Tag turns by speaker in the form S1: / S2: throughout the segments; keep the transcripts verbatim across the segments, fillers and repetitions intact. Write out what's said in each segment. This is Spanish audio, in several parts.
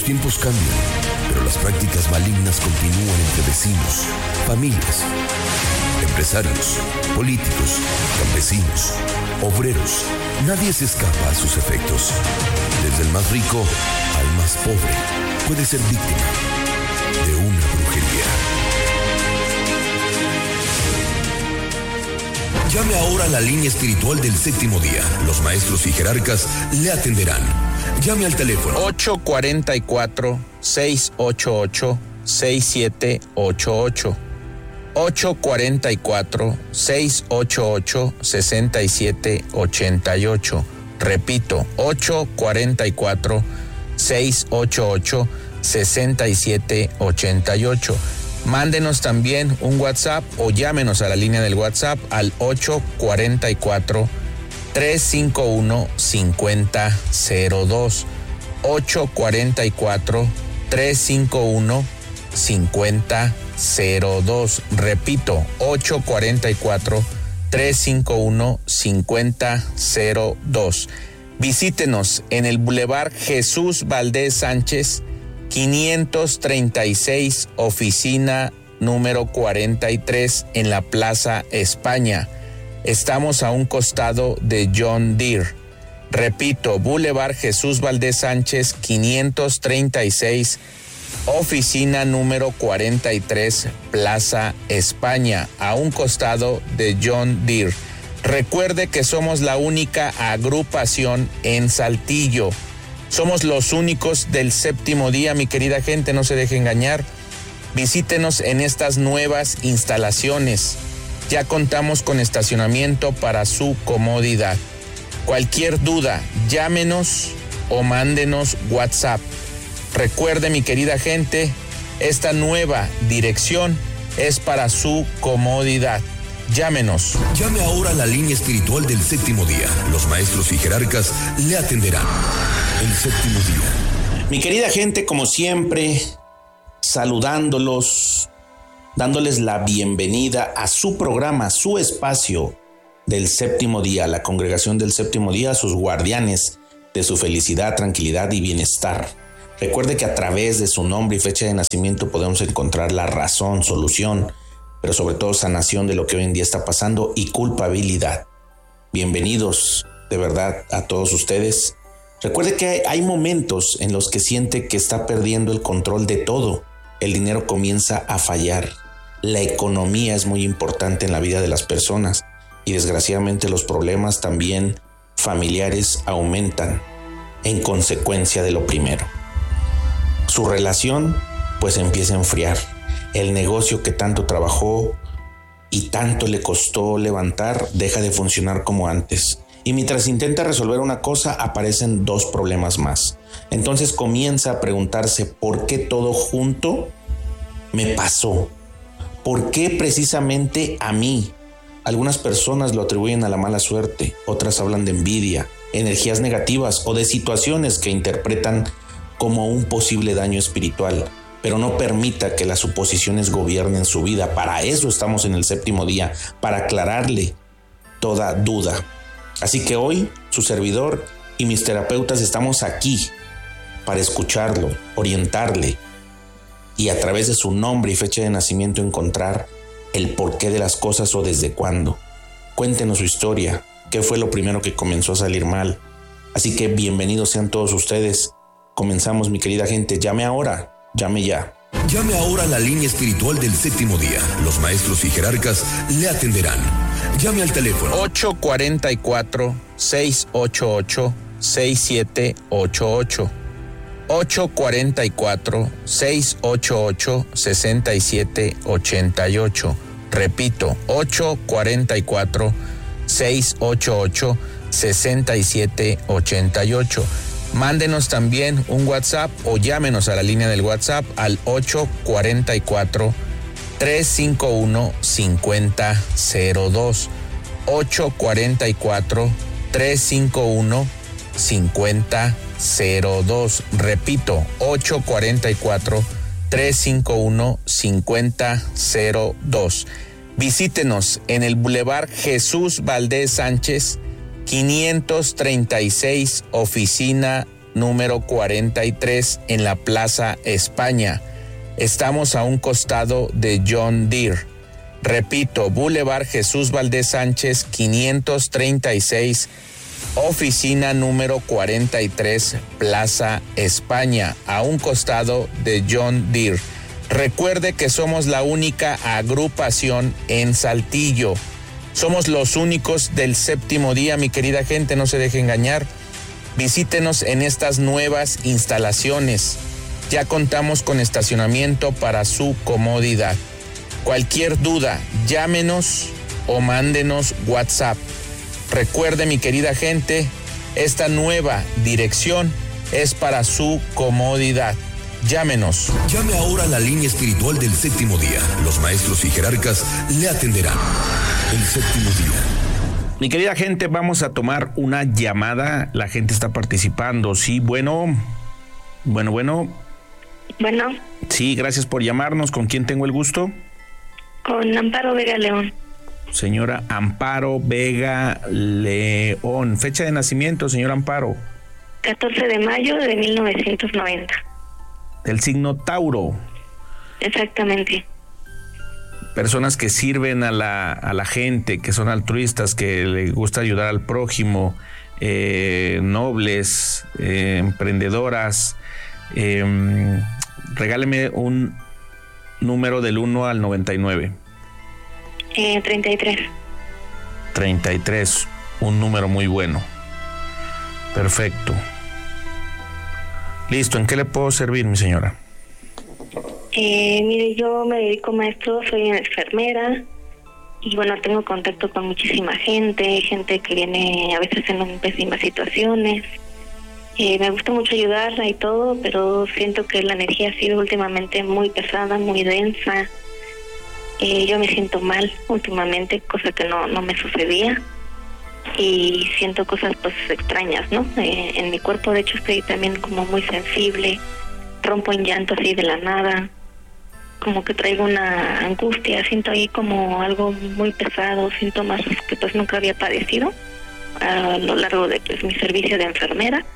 S1: tiempos cambian, pero las prácticas malignas continúan entre vecinos, familias, empresarios, políticos, campesinos, obreros. Nadie se escapa a sus efectos. Desde el más rico al más pobre puede ser víctima de una brujería. Llame ahora a la línea espiritual del séptimo día. Los maestros y jerarcas le atenderán. Llame al teléfono
S2: ocho cuatro cuatro, seis ocho ocho, seis siete ocho ocho. ocho cuatro cuatro, seis ocho ocho, seis siete ocho ocho. Repito, ocho cuatro cuatro, seis ocho ocho, seis siete ocho ocho. Mándenos también un WhatsApp o llámenos a la línea del WhatsApp al ocho cuatro cuatro, tres cinco uno, cinco cero cero dos. ocho cuatro cuatro, tres cinco uno, cinco cero cero dos. Repito, ocho cuatro cuatro, tres cinco uno, cinco cero cero dos. Visítenos en el Boulevard Jesús Valdés Sánchez, quinientos treinta y seis, oficina número cuarenta y tres, en la Plaza España. Estamos a un costado de John Deere. Repito, Boulevard Jesús Valdés Sánchez, quinientos treinta y seis, oficina número cuarenta y tres, Plaza España, a un costado de John Deere. Recuerde que somos la única agrupación en Saltillo. Somos los únicos del séptimo día, mi querida gente, no se deje engañar. Visítenos en estas nuevas instalaciones. Ya contamos con estacionamiento para su comodidad. Cualquier duda, llámenos o mándenos WhatsApp. Recuerde, mi querida gente, esta nueva dirección es para su comodidad. Llámenos.
S1: Llame ahora a la línea espiritual del séptimo día. Los maestros y jerarcas le atenderán. El séptimo día.
S2: Mi querida gente, como siempre, saludándolos, dándoles la bienvenida a su programa, su espacio del séptimo día, la congregación del séptimo día, sus guardianes de su felicidad, tranquilidad y bienestar. Recuerde que a través de su nombre y fecha de nacimiento podemos encontrar la razón, solución, pero sobre todo sanación de lo que hoy en día está pasando y culpabilidad. Bienvenidos de verdad a todos ustedes. Recuerde que hay momentos en los que siente que está perdiendo el control de todo. El dinero comienza a fallar. La economía es muy importante en la vida de las personas y desgraciadamente los problemas también familiares aumentan en consecuencia de lo primero. Su relación pues empieza a enfriar. El negocio que tanto trabajó y tanto le costó levantar deja de funcionar como antes. Y mientras intenta resolver una cosa, aparecen dos problemas más. Entonces comienza a preguntarse por qué todo junto me pasó. ¿Por qué precisamente a mí? Algunas personas lo atribuyen a la mala suerte, otras hablan de envidia, energías negativas o de situaciones que interpretan como un posible daño espiritual. Pero no permita que las suposiciones gobiernen su vida. Para eso estamos en el séptimo día, para aclararle toda duda. Así que hoy, su servidor y mis terapeutas estamos aquí para escucharlo, orientarle y a través de su nombre y fecha de nacimiento encontrar el porqué de las cosas o desde cuándo. Cuéntenos su historia, qué fue lo primero que comenzó a salir mal. Así que bienvenidos sean todos ustedes. Comenzamos, mi querida gente. Llame ahora. Llame ya.
S1: Llame ahora a la línea espiritual del séptimo día. Los maestros y jerarcas le atenderán. Llame al teléfono
S2: ocho cuatro cuatro, seis ocho ocho, seis siete ocho ocho. ocho cuatro cuatro, seis ocho ocho, seis siete ocho ocho. Repito, ocho cuatro cuatro, seis ocho ocho, seis siete ocho ocho. Mándenos también un WhatsApp o llámenos a la línea del WhatsApp al ocho cuatro cuatro, tres cinco uno, cinco cero cero dos. ocho cuatro cuatro, tres cinco uno, cinco cero cero dos. Repito, ocho cuatro cuatro, tres cinco uno, cinco cero cero dos. Visítenos en el Boulevard Jesús Valdés Sánchez, quinientos treinta y seis, oficina número cuarenta y tres en la Plaza España. Estamos a un costado de John Deere. Repito, Boulevard Jesús Valdés Sánchez, quinientos treinta y seis, oficina número cuarenta y tres, Plaza España, a un costado de John Deere. Recuerde que somos la única agrupación en Saltillo. Somos los únicos del séptimo día, mi querida gente, no se deje engañar. Visítenos en estas nuevas instalaciones. Ya contamos con estacionamiento para su comodidad. Cualquier duda, llámenos o mándenos WhatsApp. Recuerde, mi querida gente, esta nueva dirección es para su comodidad. Llámenos.
S1: Llame ahora a la línea espiritual del séptimo día. Los maestros y jerarcas le atenderán. El séptimo día.
S2: Mi querida gente, vamos a tomar una llamada. La gente está participando. Sí, bueno. Bueno, bueno.
S3: Bueno.
S2: Sí, gracias por llamarnos. ¿Con quién tengo el gusto?
S3: Con Amparo Vega León.
S2: Señora Amparo Vega León. Fecha de nacimiento, señora Amparo.
S3: catorce de mayo de mil novecientos noventa.
S2: Del signo Tauro.
S3: Exactamente.
S2: Personas que sirven a la, a la gente, que son altruistas, que les gusta ayudar al prójimo, eh, nobles, eh, emprendedoras. Eh, regáleme un número del uno al noventa y nueve.
S3: Eh, treinta y tres.
S2: treinta y tres, un número muy bueno. Perfecto. Listo, ¿en qué le puedo servir, mi señora?
S3: Eh, mire, yo me dedico, maestro, soy enfermera y bueno, tengo contacto con muchísima gente, gente que viene a veces en pésimas situaciones. Eh, me gusta mucho ayudarla y todo, pero siento que la energía ha sido últimamente muy pesada, muy densa. Eh, yo me siento mal últimamente, cosa que no, no me sucedía. Y siento cosas pues extrañas, ¿no? Eh, en mi cuerpo, de hecho, estoy también como muy sensible, rompo en llanto así de la nada, como que traigo una angustia, siento ahí como algo muy pesado, síntomas que pues nunca había padecido a lo largo de pues mi servicio de enfermera.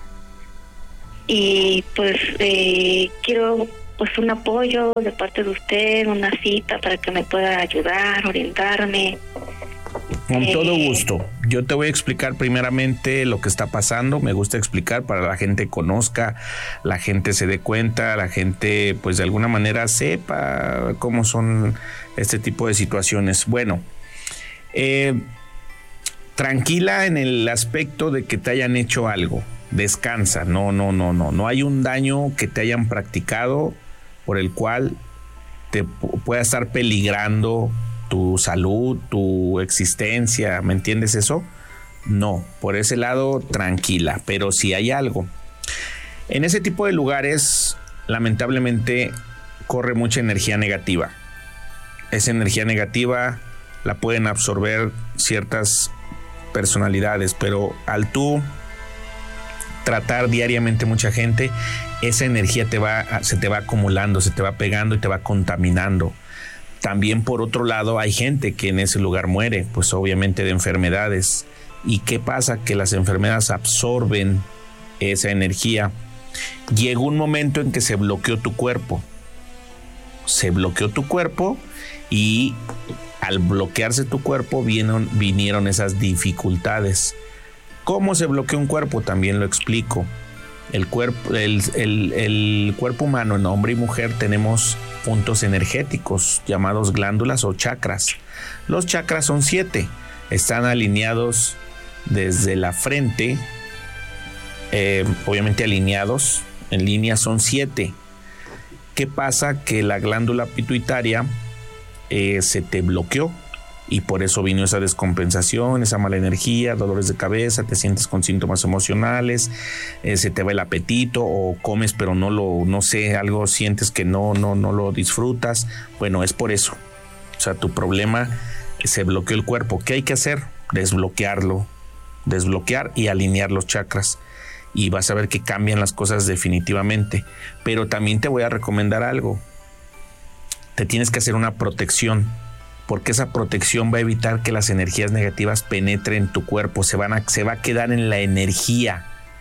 S3: Y pues eh, quiero pues un apoyo de parte de usted, una cita para que me pueda ayudar, orientarme.
S2: Con
S3: eh,
S2: todo gusto. Yo te voy a explicar primeramente lo que está pasando. Me gusta explicar para que la gente conozca, la gente se dé cuenta, la gente pues de alguna manera sepa cómo son este tipo de situaciones. Bueno, eh, tranquila en el aspecto de que te hayan hecho algo. Descansa. No, no, no, no. No hay un daño que te hayan practicado por el cual te pueda estar peligrando tu salud, tu existencia, ¿me entiendes eso? No, por ese lado tranquila, pero si hay algo. En ese tipo de lugares, lamentablemente, corre mucha energía negativa. Esa energía negativa la pueden absorber ciertas personalidades, pero al tú tratar diariamente mucha gente, esa energía te va, se te va acumulando, se te va pegando y te va contaminando. También por otro lado hay gente que en ese lugar muere, pues obviamente de enfermedades. ¿Y qué pasa? Que las enfermedades absorben esa energía. Llegó un momento en que se bloqueó tu cuerpo. Se bloqueó tu cuerpo y al bloquearse tu cuerpo vinieron, vinieron esas dificultades. ¿Cómo se bloquea un cuerpo? También lo explico. El cuerpo, el, el, el cuerpo humano, en hombre y mujer, tenemos puntos energéticos llamados glándulas o chakras. Los chakras son siete, están alineados desde la frente, eh, obviamente alineados en línea, son siete. ¿Qué pasa? Que la glándula pituitaria eh, se te bloqueó y por eso vino esa descompensación, esa mala energía, dolores de cabeza, te sientes con síntomas emocionales, eh, se te va el apetito o comes pero no lo, no sé, algo sientes que no, no, no lo disfrutas. Bueno, es por eso. O sea, tu problema, se bloqueó el cuerpo. ¿Qué hay que hacer? Desbloquearlo, desbloquear y alinear los chakras. Y vas a ver que cambian las cosas definitivamente. Pero también te voy a recomendar algo. Te tienes que hacer una protección, porque esa protección va a evitar que las energías negativas penetren tu cuerpo, se van a, se va a quedar en la energía.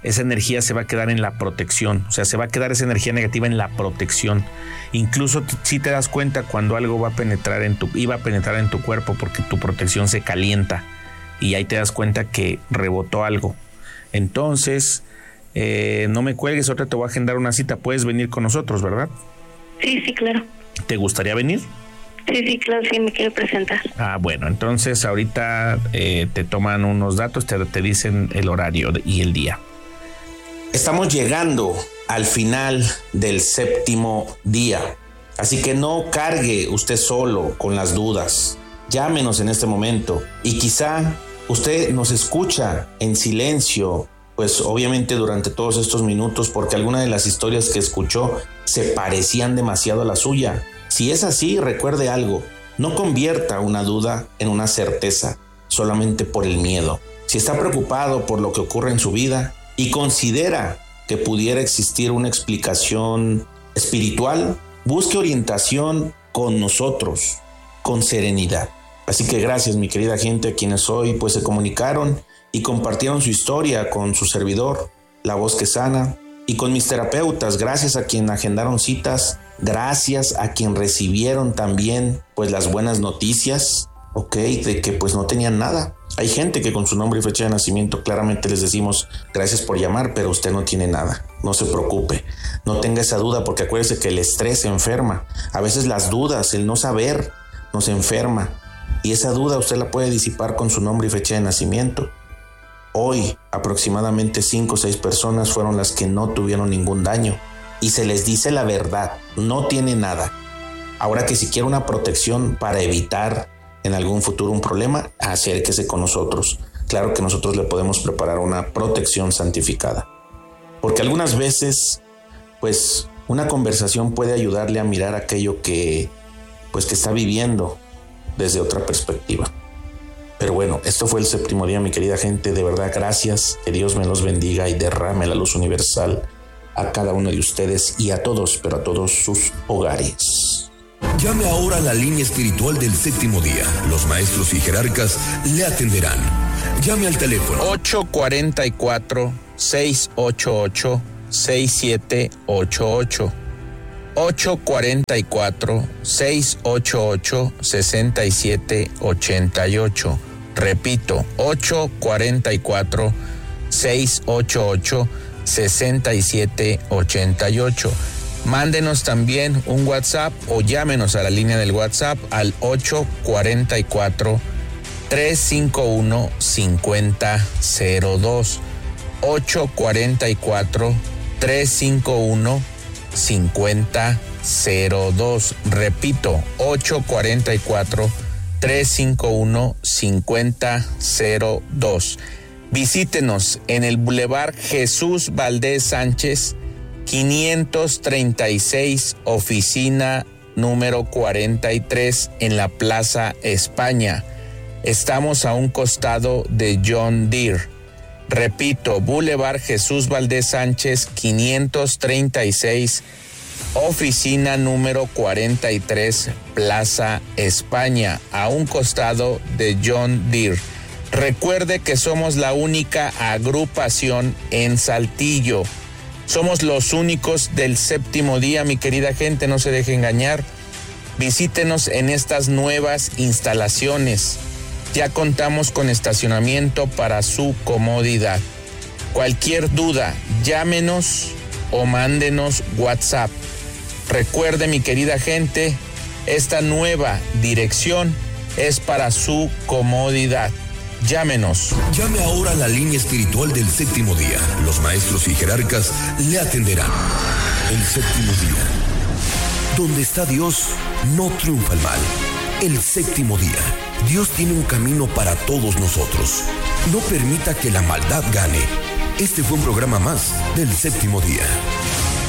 S2: esa energía se va a quedar en la protección, o sea, se va a quedar esa energía negativa en la protección. Incluso t- si te das cuenta cuando algo va a penetrar en tu, iba a penetrar en tu cuerpo porque tu protección se calienta y ahí te das cuenta que rebotó algo. Entonces, eh, no me cuelgues, ahorita te voy a agendar una cita, puedes venir con nosotros, ¿verdad?
S3: Sí, sí, claro.
S2: ¿Te gustaría venir?
S3: Sí, sí, claro, sí, me quiero presentar.
S2: Ah, bueno, entonces ahorita eh, te toman unos datos, te, te dicen el horario y el día.
S4: Estamos llegando al final del séptimo día, así que no cargue usted solo con las dudas. Llámenos en este momento y quizá usted nos escucha en silencio, pues obviamente durante todos estos minutos, porque algunas de las historias que escuchó se parecían demasiado a la suya. Si es así, recuerde algo, no convierta una duda en una certeza solamente por el miedo. Si está preocupado por lo que ocurre en su vida y considera que pudiera existir una explicación espiritual, busque orientación con nosotros, con serenidad. Así que gracias, mi querida gente, a quienes hoy pues se comunicaron y compartieron su historia con su servidor, La Voz que Sana, y con mis terapeutas. Gracias a quien agendaron citas, gracias a quien recibieron también pues las buenas noticias, ok, de que pues no tenían nada. Hay gente que con su nombre y fecha de nacimiento claramente les decimos gracias por llamar, pero usted no tiene nada. No se preocupe, no tenga esa duda, porque acuérdese que el estrés enferma. A veces las dudas, el no saber, nos enferma, y esa duda usted la puede disipar con su nombre y fecha de nacimiento. Hoy aproximadamente cinco o seis personas fueron las que no tuvieron ningún daño y se les dice la verdad, no tiene nada. Ahora que si quiere una protección para evitar en algún futuro un problema, acérquese con nosotros. Claro que nosotros le podemos preparar una protección santificada. Porque algunas veces, pues, una conversación puede ayudarle a mirar aquello que, pues, que está viviendo desde otra perspectiva. Pero bueno, esto fue el séptimo día, mi querida gente. De verdad, gracias. Que Dios me los bendiga y derrame la luz universal a cada uno de ustedes y a todos, pero a todos sus hogares.
S1: Llame ahora a la línea espiritual del séptimo día. Los maestros y jerarcas le atenderán. Llame al teléfono
S2: ocho cuatro cuatro, seis ocho ocho, seis siete ocho ocho. ocho cuatro cuatro, seis ocho ocho, seis siete ocho ocho. Repito, ocho cuatro cuatro, seis ocho ocho, seis siete ocho ocho. Mándenos también un WhatsApp o llámenos a la línea del WhatsApp al ocho cuatro cuatro, tres cinco uno, cinco cero cero dos. ocho cuatro cuatro, tres cinco uno, cinco cero cero dos. Repito, ocho cuatro cuatro, tres cinco uno, cinco cero cero dos. Visítenos en el Boulevard Jesús Valdés Sánchez, quinientos treinta y seis, oficina número cuarenta y tres, en la Plaza España. Estamos a un costado de John Deere. Repito, Boulevard Jesús Valdés Sánchez, quinientos treinta y seis, oficina número cuarenta y tres, Plaza España, a un costado de John Deere. Recuerde que somos la única agrupación en Saltillo. Somos los únicos del séptimo día, mi querida gente, no se deje engañar. Visítenos en estas nuevas instalaciones. Ya contamos con estacionamiento para su comodidad. Cualquier duda, llámenos o mándenos WhatsApp. Recuerde, mi querida gente, esta nueva dirección es para su comodidad. Llámenos.
S1: Llame ahora a la línea espiritual del séptimo día. Los maestros y jerarcas le atenderán. El séptimo día. Donde está Dios, no triunfa el mal. El séptimo día. Dios tiene un camino para todos nosotros. No permita que la maldad gane. Este fue un programa más del séptimo día.